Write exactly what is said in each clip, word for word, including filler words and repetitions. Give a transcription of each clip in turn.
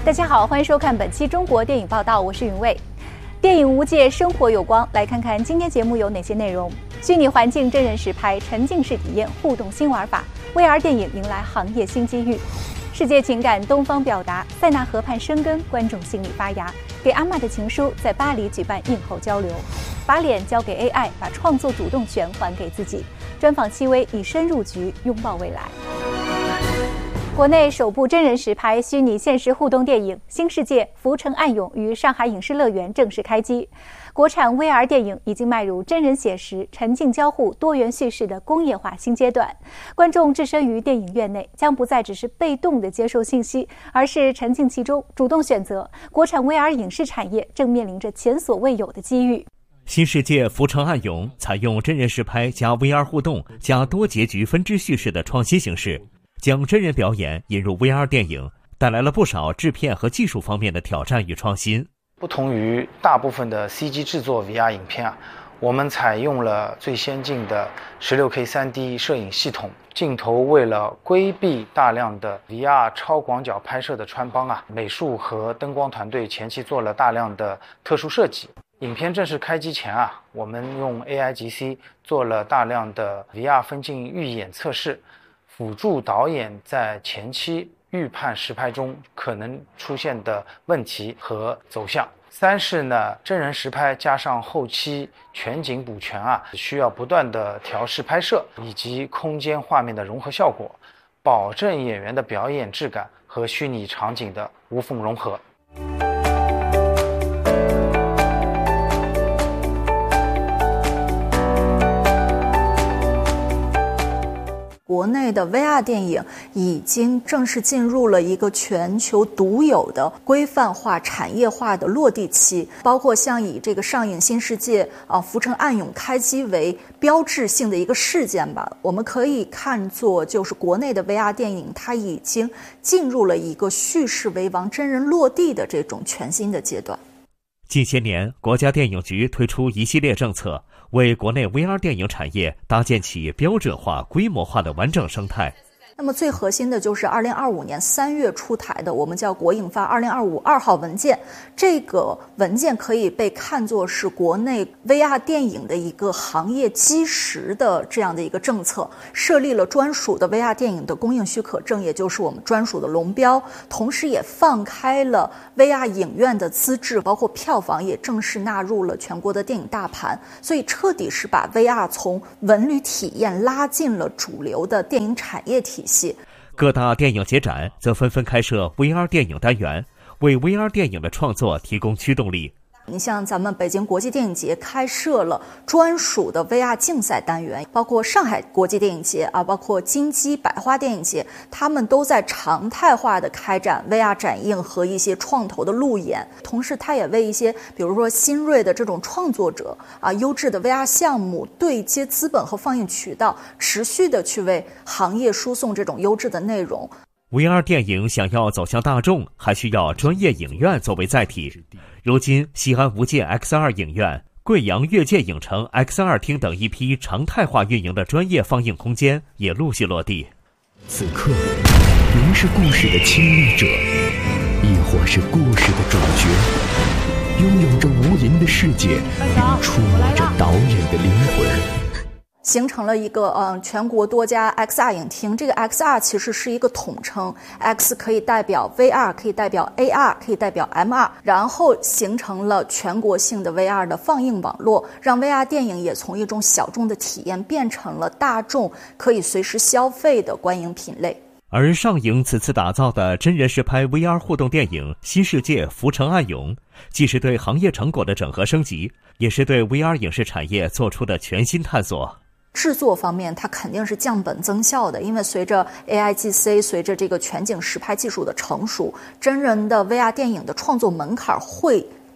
大家好，欢迎收看本期中国电影报道，我是云卫。电影无界，生活有光，来看看今天节目有哪些内容。虚拟环境真人实拍，沉浸式体验，互动新玩法 ，V R 电影迎来行业新机遇。世界情感东方表达，塞纳河畔生根，观众心里发芽。给阿嬷的情书在巴黎举办映后交流。把脸交给 A I， 把创作主动权还给自己。专访戚薇，以身入局，拥抱未来。国内首部真人实拍虚拟现实互动电影《新世界浮城暗涌》于上海影视乐园正式开机。国产 V R 电影已经迈入真人写实、沉浸交互、多元叙事的工业化新阶段。观众置身于电影院内，将不再只是被动地接受信息，而是沉浸其中，主动选择。国产 V R 影视产业正面临着前所未有的机遇。 新世界浮城暗涌采用真人实拍加 V R 互动加多结局分支叙事的创新形式，将真人表演引入 V R 电影，带来了不少制片和技术方面的挑战与创新。 不同于大部分的 C G 制作 V R 影片啊，我们采用了最先进的 十六K 三 D 摄影系统，镜头为了规避大量的 V R 超广角拍摄的穿帮啊，美术和灯光团队前期做了大量的特殊设计。影片正式开机前啊，我们用 A I G C 做了大量的 V R 分镜预演测试，辅助导演在前期预判实拍中可能出现的问题和走向。三是呢，真人实拍加上后期全景补全啊，需要不断的调试拍摄以及空间画面的融合效果，保证演员的表演质感和虚拟场景的无缝融合。 国内的 V R 电影已经正式进入了一个全球独有的规范化、产业化的落地期，包括像以这个上映新世界啊浮城暗涌开机为标志性的一个事件吧，我们可以看作就是国内的 V R 电影它已经进入了一个叙事为王、真人落地的这种全新的阶段。 近些年，国家电影局推出一系列政策，为国内 V R 电影产业搭建起标准化、规模化的完整生态。 那么最核心的就是二零二五年三月出台的我们叫国影发二零二五二号文件，这个文件可以被看作是国内 V R 电影的一个行业基石的这样的一个政策，设立了专属的 V R 电影的供应许可证，也就是我们专属的龙标，同时也放开了 V R 影院的资质，包括票房也正式纳入了全国的电影大盘，所以彻底是把 V R 从文旅体验拉进了主流的电影产业体系。 各大电影节展则纷纷开设 V R 电影单元，为 V R 电影的创作提供驱动力。 你像咱们北京国际电影节开设了专属的 V R 竞赛单元，包括上海国际电影节啊，包括金鸡百花电影节，他们都在常态化的开展 V R 展映和一些创投的路演，同时它也为一些比如说新锐的这种创作者啊，优质的 V R 项目对接资本和放映渠道，持续的去为行业输送这种优质的内容。 V R 电影想要走向大众，还需要专业影院作为载体。如今，西安无界 X 二 影院、贵阳越界影城 X 二 厅等一批常态化运营的专业放映空间也陆续落地。 此刻，您是故事的亲历者，亦或是故事的主角，拥有着无垠的世界与触摸着导演的灵魂。 形成了一个嗯全国多家 X R 影厅，这个 X R 其实是一个统称 ，X 可以代表 V R， 可以代表 A R， 可以代表 M R， 然后形成了全国性的 V R 的放映网络，让 V R 电影也从一种小众的体验变成了大众可以随时消费的观影品类。 而上影此次打造的真人实拍 V R 互动电影《新世界浮城暗涌》，既是对行业成果的整合升级，也是对 V R 影视产业做出的全新探索。 制作方面它肯定是降本增效的，因为随着 A I G C 随着这个全景实拍技术的成熟，真人的 V R 电影的创作门槛会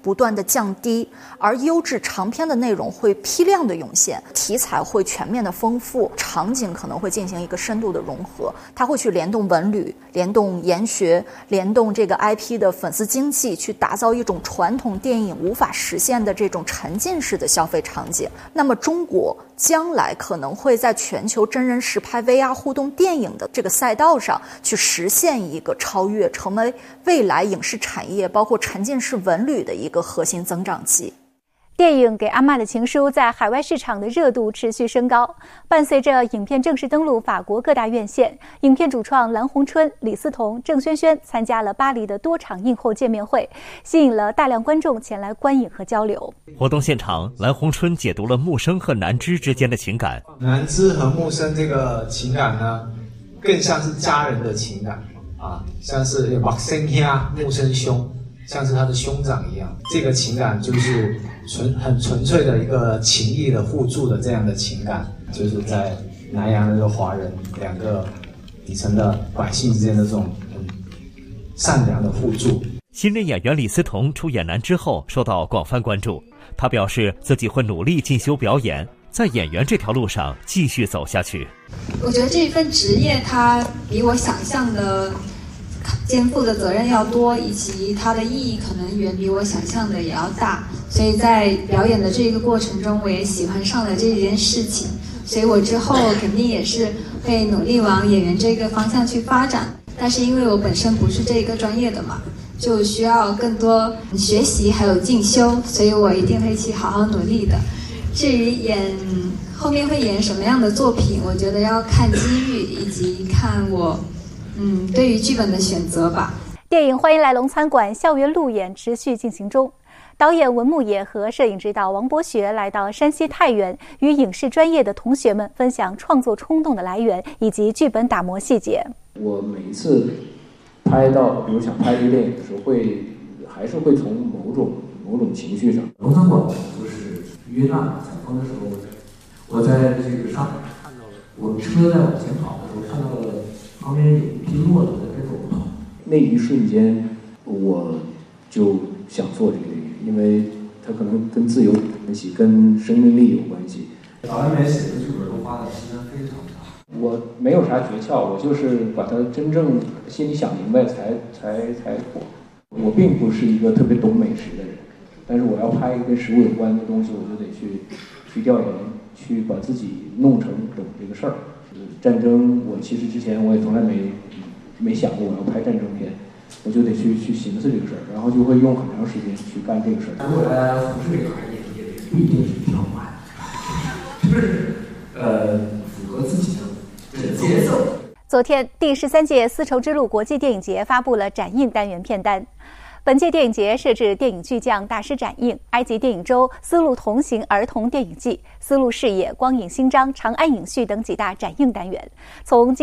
不断的降低，而优质长篇的内容会批量的涌现，题材会全面的丰富，场景可能会进行一个深度的融合，它会去联动文旅、联动研学、联动这个 I P 的粉丝经济，去打造一种传统电影无法实现的这种沉浸式的消费场景。那么中国将来可能会在全球真人实拍 V R 互动电影的这个赛道上去实现一个超越，成为未来影视产业包括沉浸式文旅的一个核心增长极。 电影《给阿嬷的情书》在海外市场的热度持续升高，伴随着影片正式登陆法国各大院线，影片主创蓝红春、李思彤、郑轩轩参加了巴黎的多场映后见面会，吸引了大量观众前来观影和交流。 活动现场，蓝红春解读了木生和南枝之间的情感。 南枝和木生这个情感呢，更像是家人的情感啊，像是木生兄、木生兄，像是他的兄长一样。这个情感就是纯很纯粹的一个情谊的互助的这样的情感，就是在南洋的这个华人两个底层的百姓之间的这种很善良的互助。 新人演员李思彤出演南枝后受到广泛关注，他表示自己会努力进修表演，在演员这条路上继续走下去。 我觉得这份职业它比我想象的肩负的责任要多，以及它的意义可能远比我想象的也要大，所以在表演的这个过程中，我也喜欢上了这件事情，所以我之后肯定也是会努力往演员这个方向去发展。但是因为我本身不是这个专业的嘛，就需要更多学习还有进修，所以我一定会去好好努力的。至于演后面会演什么样的作品，我觉得要看机遇以及看我嗯，对于剧本的选择吧。 电影《欢迎来龙餐馆》校园路演持续进行中，导演文牧野和摄影指导王博学来到山西太原，与影视专业的同学们分享创作冲动的来源以及剧本打磨细节。 我每一次拍到，比如想拍这个电影的时候，会还是会从某种某种情绪上。 龙餐馆就是约纳采风的时候，我在这个上海看到了，我车在往前跑的时候看到了。旁边有一匹骆驼在开狗跑， 那一瞬间我就想做这个电影，因为它可能跟自由有关系，跟生命力有关系。 导演们写的剧本都花的时间非常长， 我没有啥诀窍，我就是把它真正心里想明白才才才做。我并不是一个特别懂美食的人，但是我要拍跟食物有关的东西，我就得去去调研，去把自己弄成懂这个事儿。战争，我其实之前我也从来没没想过我要拍战争片，我就得去去寻思这个事儿，然后就会用很长时间去干这个事儿。 如果大家从事这个行业，也不一定是跳慢，就是呃符合自己的节奏。 昨天，第十三届丝绸之路国际电影节发布了展映单元片单。本届电影节设置电影巨匠大师展映、埃及电影周、丝路同行儿童电影季、丝路视野、光影新章、长安影序等几大展映单元。从